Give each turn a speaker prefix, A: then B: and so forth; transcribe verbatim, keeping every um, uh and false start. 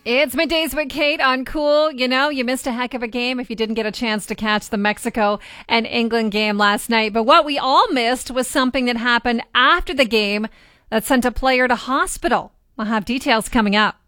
A: It's middays with Kate on Cool. You know, you missed a heck of a game if you didn't get a chance to catch the Mexico and England game last night. But what we all missed was something that happened after the game that sent a player to hospital. We'll have details coming up.